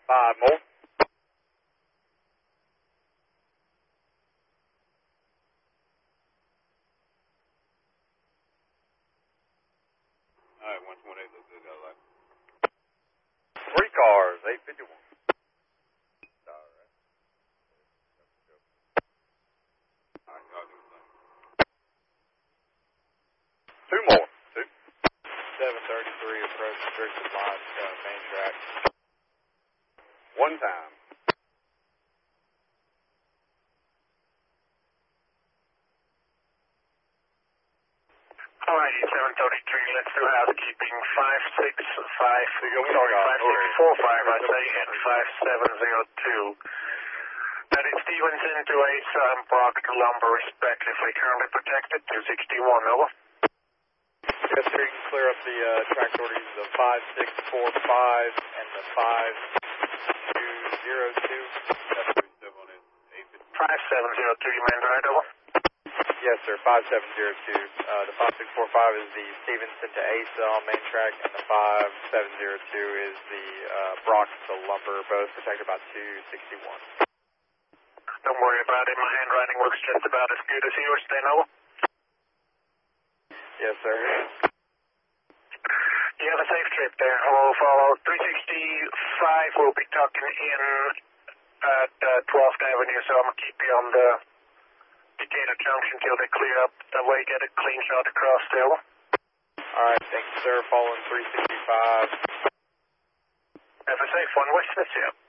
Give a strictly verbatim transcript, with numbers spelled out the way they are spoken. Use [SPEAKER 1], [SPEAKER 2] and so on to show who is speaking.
[SPEAKER 1] Five more.
[SPEAKER 2] All right, one twenty-eight, looks good, got a light.
[SPEAKER 1] Three cars, eight fifty-one.
[SPEAKER 2] All right. All right, y'all do the same.
[SPEAKER 1] Two more. Two.
[SPEAKER 3] seven thirty-three, approach restricted line, uh, main track.
[SPEAKER 1] One time.
[SPEAKER 4] All right, seven thirty-three, let's do housekeeping. five six five,
[SPEAKER 1] There you go.
[SPEAKER 4] sorry,
[SPEAKER 1] Got
[SPEAKER 4] five
[SPEAKER 1] it.
[SPEAKER 4] six four five, I say, and five seven zero two. That is Stevenson to Asa and Brock to Lumber, respectively. Currently protected, two sixty-one, over.
[SPEAKER 3] Yes, sir, you can clear up the uh, track orders of five six four five and the five two zero two.
[SPEAKER 2] That's three seven on it. eight fifty.
[SPEAKER 4] five seven zero two, you man right, over.
[SPEAKER 3] Yes, sir, five seven zero two. Uh, the five six four five is the Stevenson to Asa on main track, and the five seven zero two is the uh, Brock to Lumber, both protected by two sixty-one.
[SPEAKER 4] Don't worry about it, my handwriting looks just about as good as yours, then, over.
[SPEAKER 3] Yes, sir.
[SPEAKER 4] You have a safe trip there. We'll follow three sixty-five. We'll be tucking in at uh, twelfth Avenue, so I'm going to keep you on the Decatur Junction till they clear up. That way you get a clean shot across there.
[SPEAKER 3] All right, thank you, sir. Following three sixty-five.
[SPEAKER 4] Have a safe one. What's this here?